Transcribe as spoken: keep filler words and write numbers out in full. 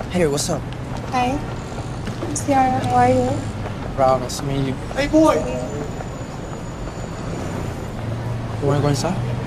Hey, what's up? Hi, I'm Ciara. How are you? Proud, nice to meet you. Hey, boy! You wanna go inside?